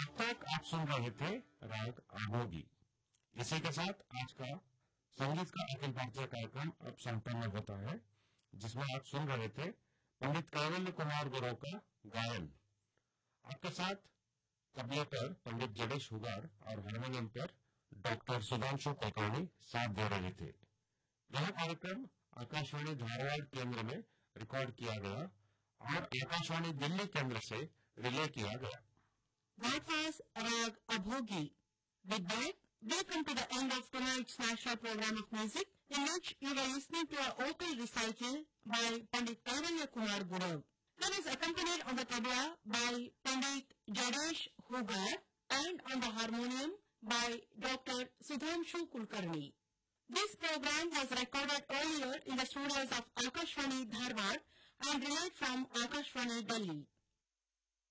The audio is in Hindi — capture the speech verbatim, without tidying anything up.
अब तक आप सुन रहे थे राग आगोगी। इसी के साथ आज का संगीत का अखिल भारतीय कार्यक्रम अब संपन्न होता है, जिसमें आप सुन रहे थे पंडित कैवल्य कुमार गुरु का गायन। आपके साथ तबले पर पंडित जडेश हुगार और हारमोनियम पर डॉक्टर सुधांशु कुलकर्णी साथ दे रहे थे। यह कार्यक्रम आकाशवाणी धारवाड़ केंद्र में रिकॉर्ड किया गया और आकाशवाणी दिल्ली केंद्र से रिले किया गया। That was Rag Abhogi. With that, we come to the end of tonight's national program of music, in which you were listening to a vocal recital by Pandit Kairanya Kumar Gurav. He was accompanied on the tabla by Pandit Jadesh Hugar and on the harmonium by Doctor Sudhanshu Kulkarni. This program was recorded earlier in the studios of Akashvani Dharwad and relayed from Akashvani Delhi.